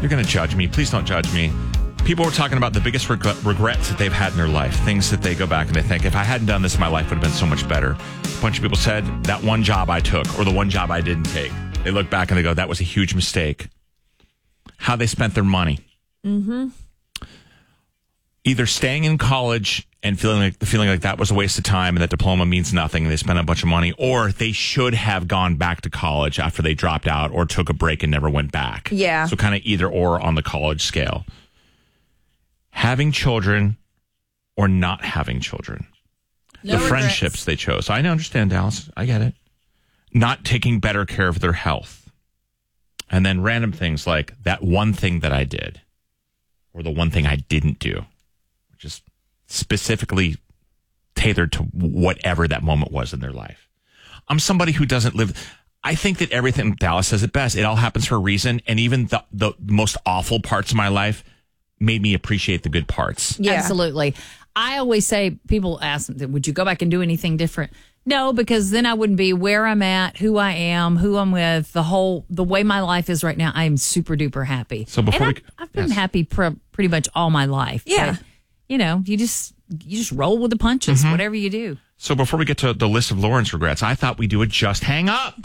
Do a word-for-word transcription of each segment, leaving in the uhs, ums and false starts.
You're going to judge me. Please don't judge me. People were talking about the biggest reg- regrets that they've had in their life. Things that they go back and they think, if I hadn't done this, my life would have been so much better. A bunch of people said, that one job I took or the one job I didn't take. They look back and they go, that was a huge mistake. How they spent their money. Mm-hmm. Either staying in college and feeling like feeling like that was a waste of time and that diploma means nothing and they spent a bunch of money, or they should have gone back to college after they dropped out or took a break and never went back. Yeah. So kind of either or on the college scale. Having children or not having children. No the regrets. friendships they chose. I understand, Dallas. I get it. Not taking better care of their health. And then random things like that one thing that I did or the one thing I didn't do. Just specifically tailored to whatever that moment was in their life. I'm somebody who doesn't live. I think that everything, Dallas says it best, it all happens for a reason. And even the, the most awful parts of my life made me appreciate the good parts. Yeah. Absolutely. I always say, people ask them, would you go back and do anything different? No, because then I wouldn't be where I'm at, who I am, who I'm with, the whole, the way my life is right now. I am super duper happy. So before and we, I've, I've been yes. happy pr- pretty much all my life. Yeah. But, you know, you just you just roll with the punches, Mm-hmm. whatever you do. So before we get to the list of Lauren's regrets, I thought we'd do a just hang up.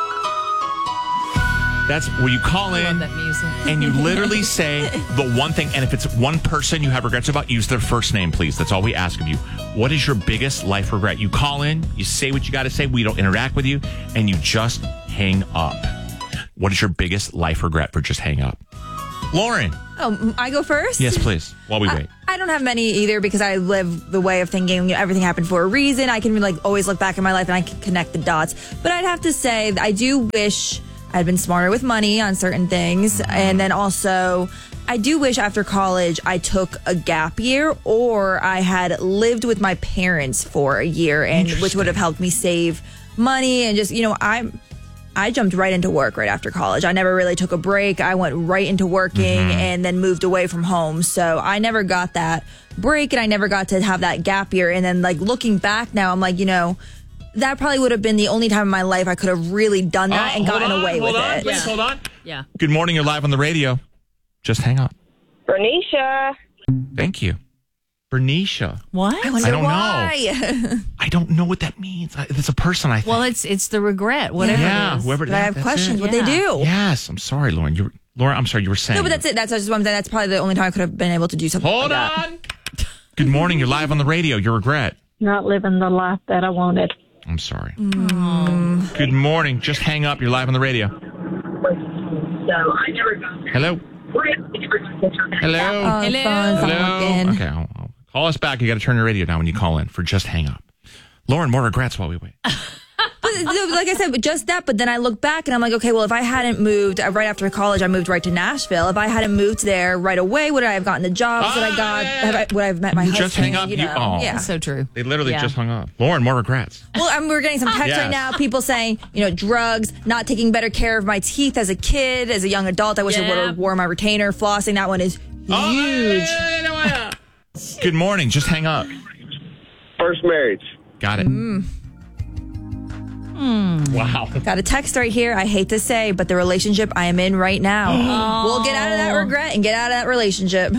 That's where you call I love in that music. and you literally say the one thing. And if it's one person you have regrets about, use their first name, please. That's all we ask of you. What is your biggest life regret? You call in, you say what you got to say. We don't interact with you, and you just hang up. What is your biggest life regret for just hang up? Lauren. Oh, I go first? Yes, please. While we I, wait. I don't have many either because I live the way of thinking, you know, everything happened for a reason. I can like always look back in my life and I can connect the dots. But I'd have to say I do wish I'd been smarter with money on certain things. And then also, I do wish after college I took a gap year or I had lived with my parents for a year, and which would have helped me save money and just, you know, I'm. I jumped right into work right after college. I never really took a break. I went right into working Mm-hmm. and then moved away from home. So I never got that break and I never got to have that gap year. And then like looking back now, I'm like, you know, that probably would have been the only time in my life I could have really done that Uh, and hold gotten on, away hold with on, it. Please Yeah. hold on. Yeah. Good morning. You're live on the radio. Just hang up. Bernicia. Thank you. Bernicia. What? I wonder I don't why. know. I don't know what that means. I- It's a person, I think. Well, it's it's the regret, whatever yeah, it is. whoever But I have that's questions it. what they Yeah. do. Yes, I'm sorry, Lauren. You, were- Lauren, I'm sorry. You were saying. No, but that's it. That's just what I'm saying. That's probably the only time I could have been able to do something Hold like that. on. Good morning. You're live on the radio. Your regret. Not living the life that I wanted. I'm sorry. Mm. Good morning. Just hang up. You're live on the radio. So I never got Hello. Hello. Oh, Hello? phone's not Hello. working. Okay, I'll, I'll call us back. You got to turn your radio down when you call in for Just Hang Up. Lauren, more regrets while we wait. But, like I said, just that. But then I look back and I'm like, okay, well, if I hadn't moved uh, right after college, I moved right to Nashville. If I hadn't moved there right away, would I have gotten the jobs that I got? Have I, would I have met my husband? Just hang up. You You- know? oh. Yeah. That's so true. They literally Yeah. just hung up. Lauren, more regrets. Well, I mean, we're getting some texts Yes. right now. People saying, you know, drugs, not taking better care of my teeth as a kid, as a young adult. I wish I would Yeah. have worn my retainer. Flossing, that one is huge. Good morning. Just hang up. First marriage. Got it. Mm. Wow. Got a text right here. I hate to say, but the relationship I am in right now. We'll get out of that regret and get out of that relationship.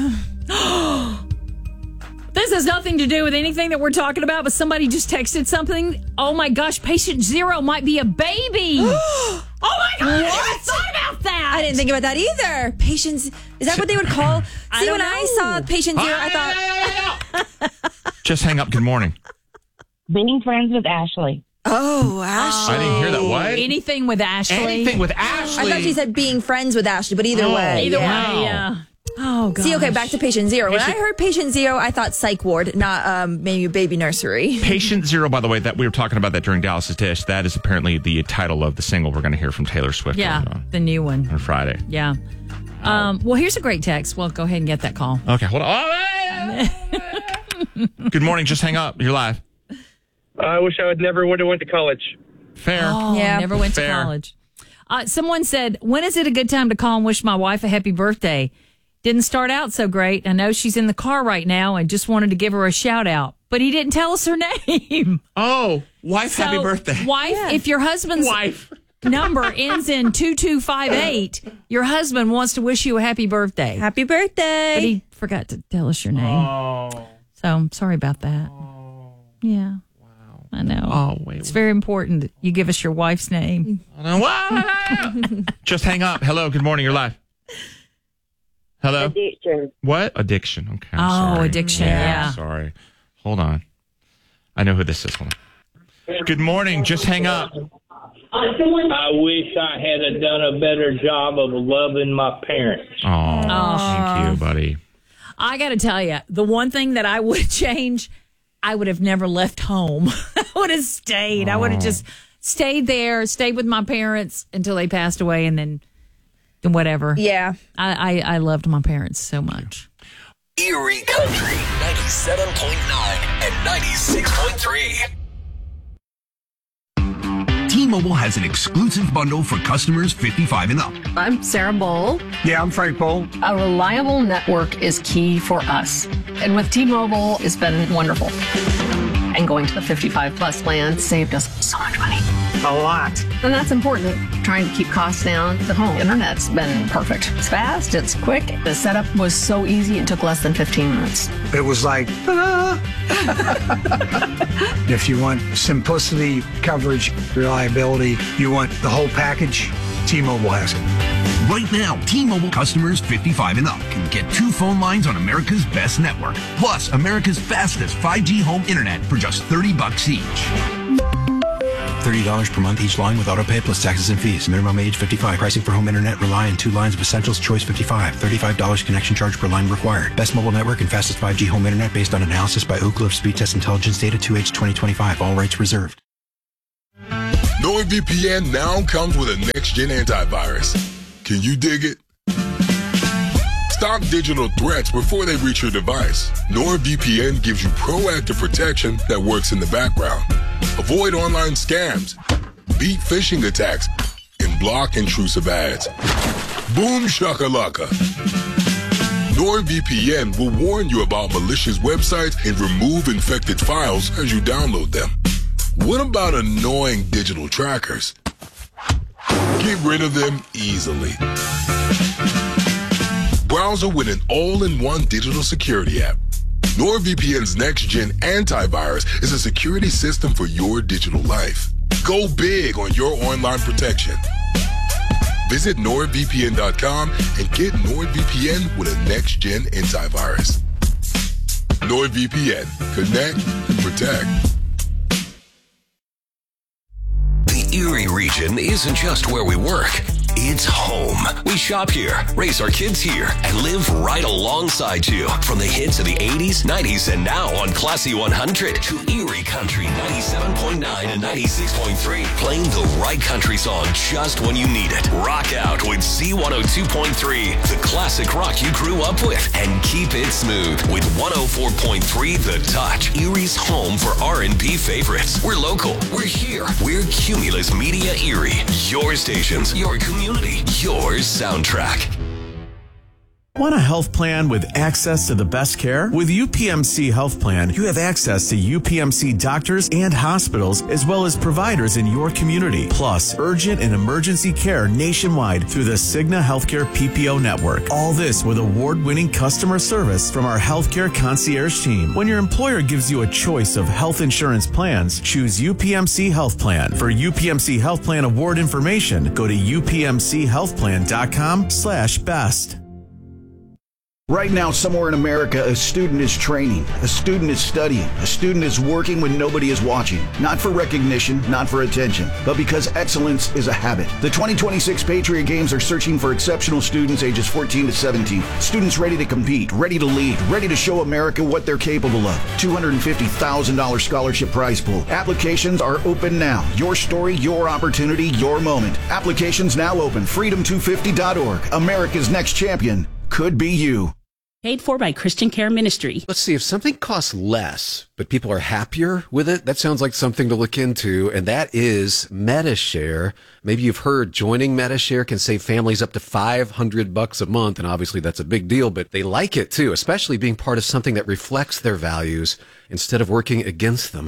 This has nothing to do with anything that we're talking about, but somebody just texted something. Oh my gosh, patient zero might be a baby. Oh my God, I never thought about that. I didn't think about that either. Patience, is that what they would call? I See, don't when I know. saw patient zero, I thought, Just hang up. Good morning. Being friends with Ashley. oh, Ashley. I didn't hear that. What? Anything with Ashley. Anything with Ashley. I thought she said being friends with Ashley, but either Oh, way. Either yeah. way, yeah. Oh, God. See, okay, back to patient zero. When Patient- I heard patient zero, I thought psych ward, not um, maybe baby nursery. Patient Zero, by the way, that we were talking about that during Dallas's Dish. That is apparently the title of the single we're going to hear from Taylor Swift Yeah, on, uh, the new one. on Friday. Yeah. Um, well, here's a great text. Well, go ahead and get that call. Okay, hold on. Good morning. Just hang up. You're live. I wish I would never would have went to college. Fair. Oh, Yeah. never went Fair. to college. Uh, someone said, when is it a good time to call and wish my wife a happy birthday? Didn't start out so great. I know she's in the car right now and just wanted to give her a shout out, but he didn't tell us her name. Oh, wife, happy So, birthday. Wife, if your husband's Wife. number ends in two two five eight, your husband wants to wish you a happy birthday. Happy birthday. But he forgot to tell us your name. Oh. So I'm sorry about that. Oh. Yeah. Wow. I know. Oh, wait. It's very important that you give us your wife's name. Just hang up. Hello. Good morning. You're live. Hello. Addiction. What? Addiction. Okay. I'm Oh, sorry. addiction, yeah. Sorry. Hold on. I know who this is. Hold on. Good morning. Just hang up. I wish I had done a better job of loving my parents. Oh, thank you, buddy. I got to tell you, the one thing that I would change, I would have never left home. I would have stayed. I would have just stayed there, stayed with my parents until they passed away, and then whatever. Yeah. I, I, I loved my parents so much. Erie Country ninety-seven point nine and ninety-six point three. T-Mobile has an exclusive bundle for customers fifty-five and up. I'm Sarah Bowl. Yeah, I'm Frank Bowl. A reliable network is key for us. And with T-Mobile, it's been wonderful. And going to the fifty-five plus plan saved us so much money. A lot. And that's important. Trying to keep costs down. The home internet's been perfect. It's fast, it's quick. The setup was so easy, it took less than fifteen minutes. It was like, ah. If you want simplicity, coverage, reliability, you want the whole package, T-Mobile has it. Right now, T-Mobile customers fifty-five and up can get two phone lines on America's best network, plus America's fastest five G home internet for just thirty bucks each. thirty dollars per month each line with autopay plus taxes and fees. Minimum age fifty-five. Pricing for home internet rely on two lines of Essentials Choice fifty-five. thirty-five dollars connection charge per line required. Best mobile network and fastest five G home internet based on analysis by Ookla of Speed Test Intelligence data two H twenty twenty-five. All rights reserved. NordVPN now comes with a next-gen antivirus. Can you dig it? Stop digital threats before they reach your device. NordVPN gives you proactive protection that works in the background. Avoid online scams, beat phishing attacks, and block intrusive ads. Boom shakalaka. NordVPN will warn you about malicious websites and remove infected files as you download them. What about annoying digital trackers? Get rid of them easily. Browser with an all-in-one digital security app. NordVPN's next-gen antivirus is a security system for your digital life. Go big on your online protection. Visit nord V P N dot com and get NordVPN with a next-gen antivirus. NordVPN. Connect and protect. The Erie region isn't just where we work. It's home. We shop here, raise our kids here, and live right alongside you. From the hits of the eighties, nineties, and now on Classy one hundred to Erie Country ninety-seven point nine and ninety-six point three. Playing the right country song just when you need it. Rock out with C one oh two point three, the classic rock you grew up with. And keep it smooth with one oh four point three The Touch. Erie's home for R and B favorites. We're local. We're here. We're Cumulus Media Erie. Your stations, your community, your soundtrack. Want a health plan with access to the best care? With U P M C Health Plan, you have access to U P M C doctors and hospitals, as well as providers in your community, plus urgent and emergency care nationwide through the Cigna Healthcare P P O network. All this with award-winning customer service from our healthcare concierge team. When your employer gives you a choice of health insurance plans, choose U P M C Health Plan. For U P M C Health Plan award information, go to U P M C health plan dot com slash best. Right now, somewhere in America, a student is training, a student is studying, a student is working when nobody is watching. Not for recognition, not for attention, but because excellence is a habit. The twenty twenty-six Patriot Games are searching for exceptional students ages fourteen to seventeen. Students ready to compete, ready to lead, ready to show America what they're capable of. two hundred fifty thousand dollars scholarship prize pool. Applications are open now. Your story, your opportunity, your moment. Applications now open. freedom two fifty dot org. America's next champion could be you. Paid for by Christian Care Ministry. Let's see, if something costs less, but people are happier with it, that sounds like something to look into, and that is MediShare. Maybe you've heard joining MediShare can save families up to five hundred bucks a month, and obviously that's a big deal, but they like it too, especially being part of something that reflects their values instead of working against them.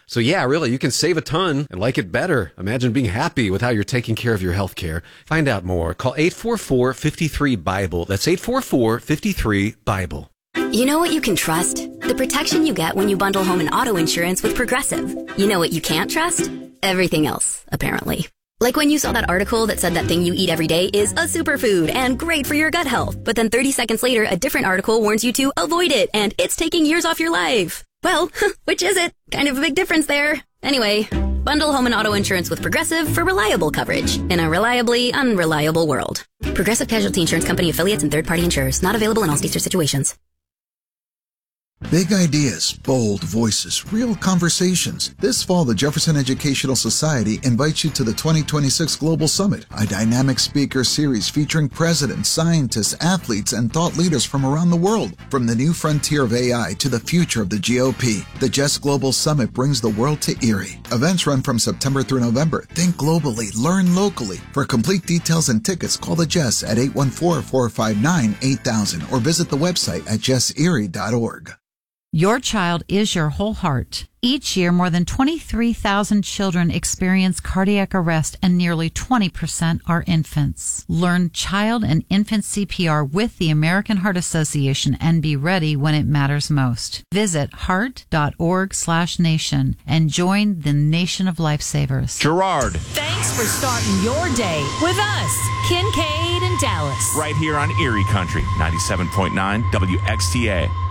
So yeah, really, you can save a ton and like it better. Imagine being happy with how you're taking care of your health care. Find out more. Call eight four four, five three, BIBLE. That's eight four four, five three, BIBLE. You know what you can trust? The protection you get when you bundle home and auto insurance with Progressive. You know what you can't trust? Everything else, apparently. Like when you saw that article that said that thing you eat every day is a superfood and great for your gut health. But then thirty seconds later, a different article warns you to avoid it and it's taking years off your life. Well, which is it? Kind of a big difference there. Anyway, bundle home and auto insurance with Progressive for reliable coverage in a reliably unreliable world. Progressive Casualty Insurance Company affiliates and third-party insurers. Not available in all states or situations. Big ideas, bold voices, real conversations. This fall, the Jefferson Educational Society invites you to the twenty twenty-six Global Summit, a dynamic speaker series featuring presidents, scientists, athletes, and thought leaders from around the world. From the new frontier of A I to the future of the G O P, the Jess Global Summit brings the world to Erie. Events run from September through November. Think globally, learn locally. For complete details and tickets, call the Jess at eight one four, four five nine, eight thousand or visit the website at jess erie dot org. Your child is your whole heart. Each year, more than twenty-three thousand children experience cardiac arrest and nearly twenty percent are infants. Learn child and infant C P R with the American Heart Association and be ready when it matters most. Visit heart.org slash nation and join the nation of lifesavers. Gerard. Thanks for starting your day with us, Kincaid and Dallas. Right here on Erie Country, ninety-seven point nine W X T A.